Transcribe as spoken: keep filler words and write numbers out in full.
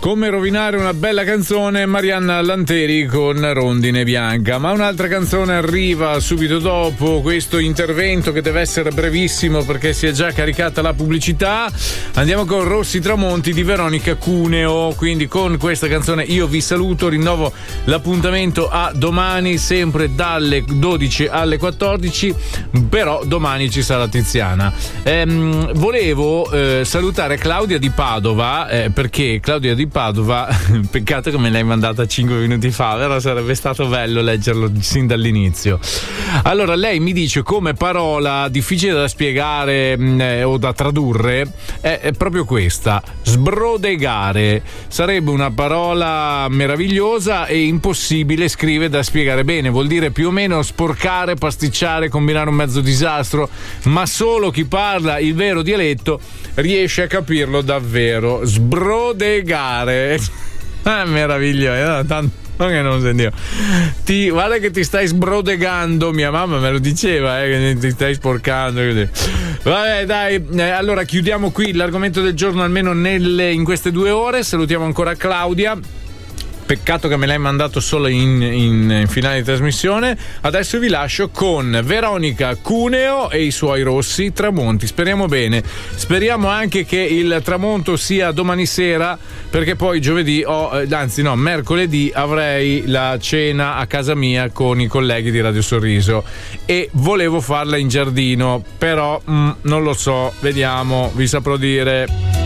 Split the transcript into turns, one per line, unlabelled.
Come rovinare una bella canzone, Marianna Lanteri con Rondine Bianca. Ma un'altra canzone arriva subito dopo questo intervento che deve essere brevissimo perché si è già caricata la pubblicità. Andiamo con Rossi Tramonti di Veronica Cuneo. Quindi con questa canzone io vi saluto, rinnovo l'appuntamento a domani sempre dalle dodici alle quattordici, però domani ci sarà Tiziana. Ehm, volevo eh, salutare Claudia di Padova eh, perché Claudia di Padova, peccato che me l'hai mandata cinque minuti fa, però sarebbe stato bello leggerlo sin dall'inizio. Allora, lei mi dice come parola difficile da spiegare mh, eh, o da tradurre è, è proprio questa: sbrodegare. Sarebbe una parola meravigliosa e impossibile, scrive, da spiegare bene. Vuol dire più o meno sporcare, pasticciare, combinare un mezzo disastro, ma solo chi parla il vero dialetto riesce a capirlo davvero. Sbrodegare. Ah, meraviglioso, tanto che non sentivo. Ti, guarda che ti stai sbrodegando, mia mamma me lo diceva, eh, che ti stai sporcando. Vabbè, dai, eh, allora chiudiamo qui l'argomento del giorno, almeno nelle, in queste due ore. Salutiamo ancora Claudia. Peccato che me l'hai mandato solo in, in, in finale di trasmissione. Adesso vi lascio con Veronica Cuneo e i suoi Rossi Tramonti. Speriamo bene. Speriamo anche che il tramonto sia domani sera, perché poi giovedì, oh, anzi no, mercoledì avrei la cena a casa mia con i colleghi di Radio Sorriso e volevo farla in giardino, però mm, non lo so, vediamo, vi saprò dire.